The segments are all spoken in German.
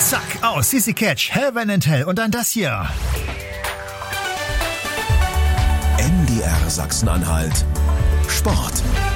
Zack, aus CC Catch, Heaven and Hell und dann das hier. MDR Sachsen-Anhalt. Sport.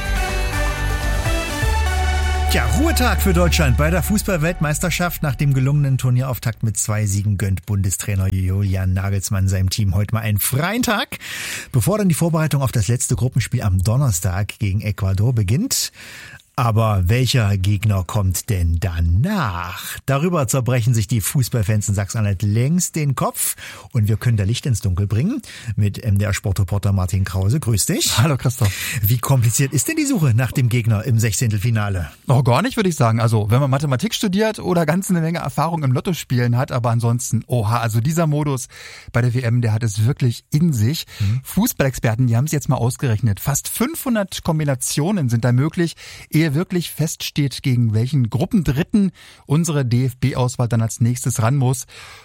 Ja, Ruhetag für Deutschland bei der Fußball-Weltmeisterschaft. Nach dem gelungenen Turnierauftakt mit 2 Siegen gönnt Bundestrainer Julian Nagelsmann seinem Team heute mal einen freien Tag, bevor dann die Vorbereitung auf das letzte Gruppenspiel am Donnerstag gegen Ecuador beginnt. Aber welcher Gegner kommt denn danach? Darüber zerbrechen sich die Fußballfans in Sachsen-Anhalt längst den Kopf. Und wir können da Licht ins Dunkel bringen mit MDR-Sportreporter Martin Krause. Grüß dich. Hallo Christoph. Wie kompliziert ist denn die Suche nach dem Gegner im 16. Noch gar nicht, würde ich sagen. Also wenn man Mathematik studiert oder ganz eine Menge Erfahrung im Lottospielen hat, aber ansonsten, also dieser Modus bei der WM, der hat es wirklich in sich. Fußballexperten, die haben es jetzt mal ausgerechnet. Fast 500 Kombinationen sind da möglich, ehe wirklich feststeht, gegen welchen Gruppendritten unsere DFB-Auswahl dann als nächstes ran muss.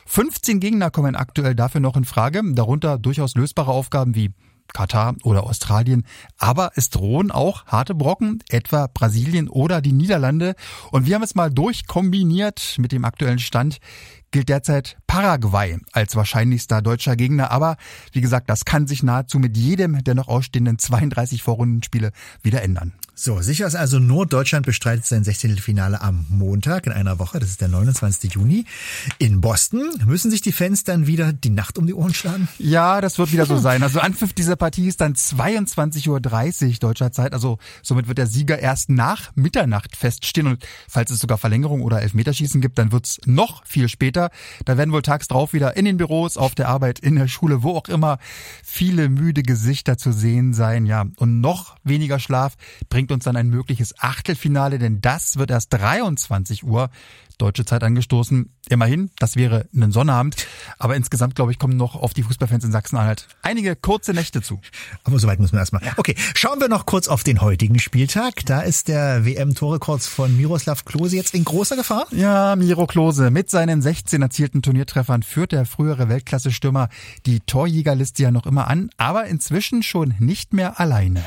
15 Gegner kommen aktuell dafür noch in Frage, darunter durchaus lösbare Aufgaben wie Katar oder Australien, aber es drohen auch harte Brocken, etwa Brasilien oder die Niederlande. Und wir haben es mal durchkombiniert mit dem aktuellen Stand. Gilt derzeit Paraguay als wahrscheinlichster deutscher Gegner. Aber wie gesagt, das kann sich nahezu mit jedem der noch ausstehenden 32 Vorrundenspiele wieder ändern. So, sicher ist also nur, Deutschland bestreitet sein 16. am Montag in einer Woche. Das ist der 29. Juni. In Boston müssen sich die Fans dann wieder die Nacht um die Ohren schlagen? Ja, das wird wieder so sein. Also Anpfiff dieser Partie ist dann 22:30 Uhr deutscher Zeit. Also somit wird der Sieger erst nach Mitternacht feststehen. Und falls es sogar Verlängerung oder Elfmeterschießen gibt, dann wird's noch viel später. Da werden wohl tags drauf wieder in den Büros, auf der Arbeit, in der Schule, wo auch immer, viele müde Gesichter zu sehen sein. Ja, und noch weniger Schlaf bringt uns dann ein mögliches Achtelfinale, denn das wird erst 23 Uhr deutsche Zeit angestoßen. Immerhin, das wäre ein Sonnabend. Aber insgesamt, glaube ich, kommen noch auf die Fußballfans in Sachsen-Anhalt einige kurze Nächte zu. Aber soweit müssen wir erstmal. Okay, schauen wir noch kurz auf den heutigen Spieltag. Da ist der WM-Torrekord von Miroslav Klose jetzt in großer Gefahr. Ja, Miro Klose mit seinen 16 erzielten Turniertreffern führt der frühere Weltklasse-Stürmer die Torjägerliste ja noch immer an, aber inzwischen schon nicht mehr alleine.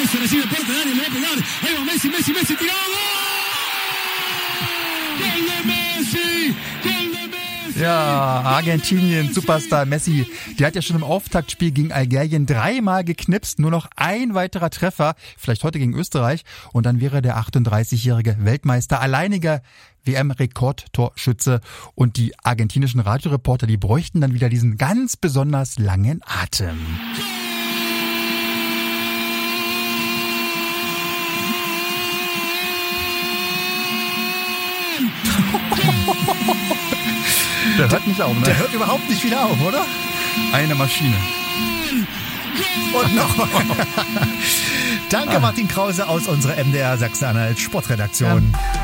Ja, Argentinien, Superstar Messi, der hat ja schon im Auftaktspiel gegen Algerien 3-mal geknipst, nur noch ein weiterer Treffer, vielleicht heute gegen Österreich, und dann wäre der 38-jährige Weltmeister alleiniger WM-Rekordtorschütze, und die argentinischen Radioreporter, die bräuchten dann wieder diesen ganz besonders langen Atem. Der hört nicht auf, ne? Der hört überhaupt nicht wieder auf, oder? Eine Maschine. Und nochmal. Danke, Martin Krause aus unserer MDR Sachsen-Anhalt Sportredaktion. Ja.